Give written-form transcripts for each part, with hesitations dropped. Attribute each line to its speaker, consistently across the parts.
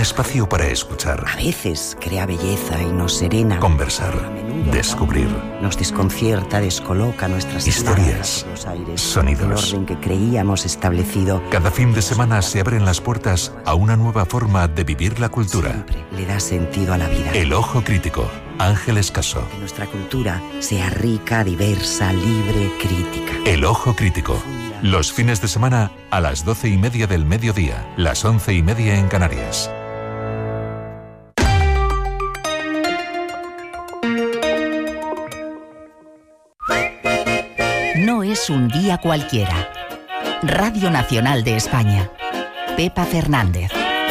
Speaker 1: espacio para escuchar.
Speaker 2: A veces crea belleza y nos serena.
Speaker 1: Conversar, descubrir.
Speaker 2: Nos desconcierta, descoloca nuestras
Speaker 1: historias, sonidos.
Speaker 2: El orden que creíamos establecido.
Speaker 1: Cada fin de semana se abren las puertas a una nueva forma de vivir la cultura.
Speaker 2: Siempre le da sentido a la vida.
Speaker 1: El Ojo Crítico, Ángeles Caso.
Speaker 2: Que nuestra cultura sea rica, diversa, libre, crítica.
Speaker 1: El Ojo Crítico. Los fines de semana a las 12:30 del mediodía, las 11:30 en Canarias.
Speaker 3: No es un día cualquiera. Radio Nacional de España. Pepa Fernández.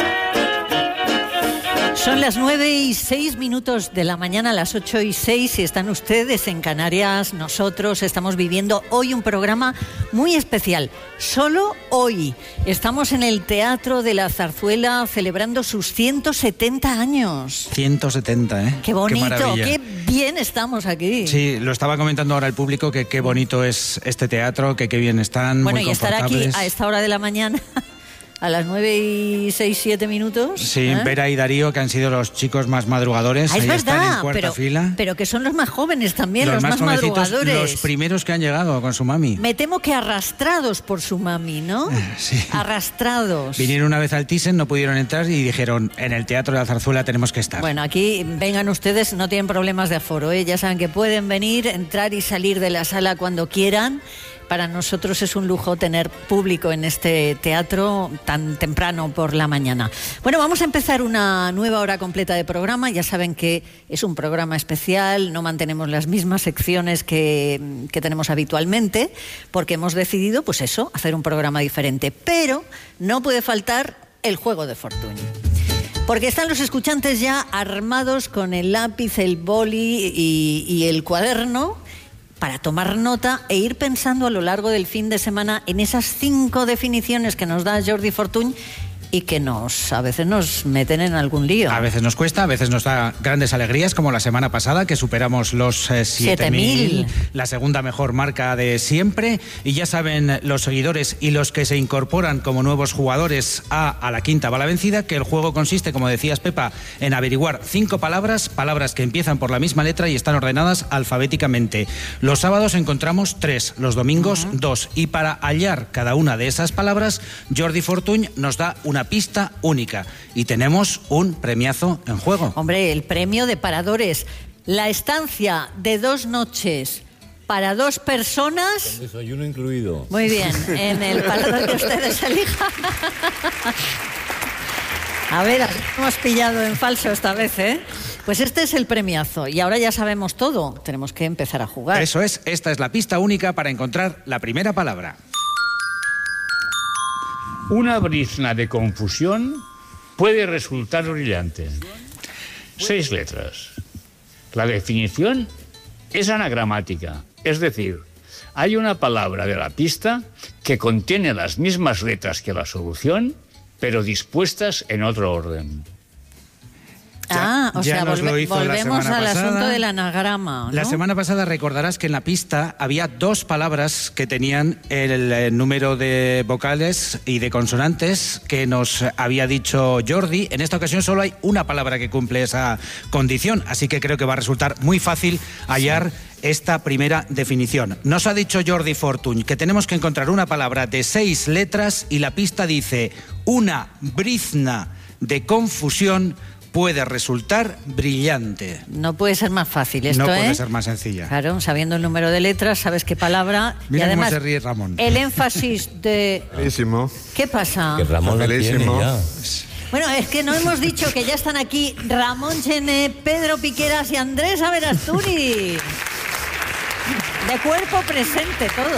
Speaker 4: Son las 9:06 de la mañana, las 8:06, si están ustedes en Canarias. Nosotros estamos viviendo hoy un programa muy especial. Solo hoy estamos en el Teatro de la Zarzuela celebrando sus 170 años.
Speaker 5: 170, ¿eh?
Speaker 4: Qué bonito,
Speaker 5: maravilla.
Speaker 4: qué bien estamos aquí.
Speaker 5: Sí, lo estaba comentando ahora el público, que qué bonito es este teatro, que qué bien están,
Speaker 4: Bueno,
Speaker 5: muy
Speaker 4: y estar aquí
Speaker 5: confortables.
Speaker 4: a esta hora de la mañana... A las 9:06-7.
Speaker 5: Sí, Vera y Darío, que han sido los chicos más madrugadores.
Speaker 4: Es
Speaker 5: ahí están
Speaker 4: verdad,
Speaker 5: en cuarta fila.
Speaker 4: pero que son los más jóvenes también, los más
Speaker 5: jovencitos,
Speaker 4: madrugadores.
Speaker 5: los primeros que han llegado con su mami.
Speaker 4: Me temo que arrastrados por su mami, ¿no?
Speaker 5: Sí.
Speaker 4: Arrastrados.
Speaker 5: Vinieron una vez al Thyssen, no pudieron entrar y dijeron, en el Teatro de la Zarzuela tenemos que estar.
Speaker 4: Bueno, aquí vengan ustedes, no tienen problemas de aforo, ¿eh? Ya saben que pueden venir, entrar y salir de la sala cuando quieran. Para nosotros es un lujo tener público en este teatro tan temprano por la mañana. Bueno, vamos a empezar una nueva hora completa de programa. Ya saben que es un programa especial, no mantenemos las mismas secciones que tenemos habitualmente, porque hemos decidido, pues eso, hacer un programa diferente. Pero no puede faltar el juego de fortuna. Porque están los escuchantes ya armados con el lápiz, el boli y el cuaderno para tomar nota e ir pensando a lo largo del fin de semana en esas 5 definiciones que nos da Jordi Fortuny y que a veces nos meten en algún lío.
Speaker 5: A veces nos cuesta, a veces nos da grandes alegrías, como la semana pasada, que superamos los 7.000, la segunda mejor marca de siempre. Y ya saben los seguidores y los que se incorporan como nuevos jugadores a la quinta bala vencida, que el juego consiste, como decías, Pepa, en averiguar 5 palabras que empiezan por la misma letra y están ordenadas alfabéticamente. Los sábados encontramos 3, los domingos 2. Y para hallar cada una de esas palabras, Jordi Fortuny nos da una pista única y tenemos un premiazo en juego.
Speaker 4: Hombre, el premio de paradores, la estancia de 2 noches para 2 personas.
Speaker 6: Con desayuno incluido.
Speaker 4: Muy bien, en el parador que ustedes elijan. A ver, hemos pillado en falso esta vez, ¿eh? Pues este es el premiazo y ahora ya sabemos todo, tenemos que empezar a jugar.
Speaker 5: Eso es, esta es la pista única para encontrar la primera palabra.
Speaker 7: Una brizna de confusión puede resultar brillante. 6 letras. La definición es anagramática, es decir, hay una palabra de la pista que contiene las mismas letras que la solución, pero dispuestas en otro orden.
Speaker 4: Volvemos al asunto del anagrama, ¿no?
Speaker 5: La semana pasada recordarás que en la pista había 2 palabras que tenían el número de vocales y de consonantes que nos había dicho Jordi. En esta ocasión solo hay una palabra que cumple esa condición, así que creo que va a resultar muy fácil hallar esta primera definición. Nos ha dicho Jordi Fortuny que tenemos que encontrar una palabra de 6 letras y la pista dice: una brizna de confusión puede resultar brillante.
Speaker 4: No puede ser más fácil esto,
Speaker 5: No puede ser más sencilla.
Speaker 4: Claro, sabiendo el número de letras, sabes qué palabra.
Speaker 5: Mira
Speaker 4: y además,
Speaker 5: cómo se ríe Ramón.
Speaker 4: El énfasis de...
Speaker 6: Felísimo.
Speaker 4: ¿Qué pasa?
Speaker 6: Que Ramón lo tiene ya.
Speaker 4: Bueno, es que no hemos dicho que ya están aquí Ramón Chené, Pedro Piqueras y Andrés Averasturi. De cuerpo presente todos.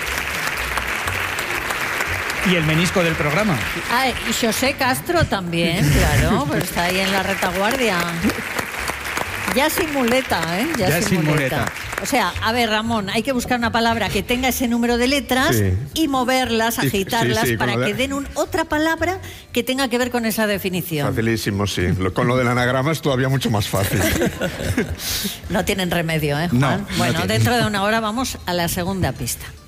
Speaker 5: Y el menisco del programa.
Speaker 4: Ah, y José Castro también, claro, pues está ahí en la retaguardia. Ya sin muleta, ¿eh? Ya sin muleta. O sea, a ver, Ramón, hay que buscar una palabra que tenga ese número de letras y moverlas, agitarlas para que den otra palabra que tenga que ver con esa definición.
Speaker 6: Facilísimo, sí. Con lo del anagrama es todavía mucho más fácil.
Speaker 4: No tienen remedio, ¿eh, Juan?
Speaker 5: No,
Speaker 4: bueno,
Speaker 5: no tienen.
Speaker 4: dentro de una hora vamos a la segunda pista.